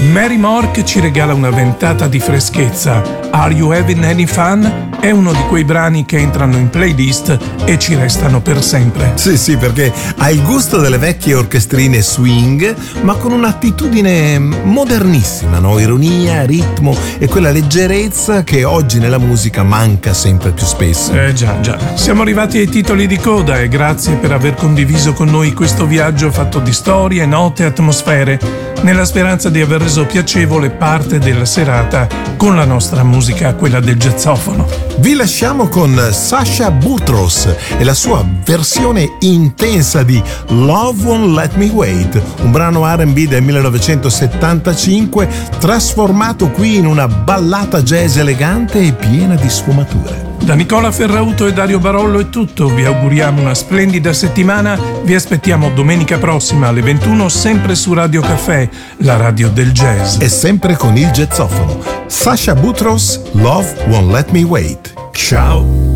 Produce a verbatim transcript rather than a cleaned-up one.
Mary Mork ci regala una ventata di freschezza. Are You Having Any Fun? È uno di quei brani che entrano in playlist e ci restano per sempre. Sì, sì, perché ha il gusto delle vecchie orchestrine swing, ma con un'attitudine modernissima, no? Ironia, ritmo e quella leggerezza che oggi nella musica manca sempre più spesso. Eh già, già. Siamo arrivati ai titoli di coda e grazie per aver condiviso con noi questo viaggio fatto di storie, note e atmosfere, nella speranza di aver reso piacevole parte della serata con la nostra musica, quella del jazzofono. Vi lasciamo con Sasha Boutros e la sua versione intensa di Love Won't Let Me Wait, un brano R and B del millenovecentosettantacinque trasformato qui in una ballata jazz elegante e piena di sfumature. Da Nicola Ferrauto e Dario Barollo è tutto, vi auguriamo una splendida settimana, vi aspettiamo domenica prossima alle ventuno sempre su Radio Caffè, la radio del jazz. E sempre con il jazzofono. Sasha Boutros, Love Won't Let Me Wait. Ciao!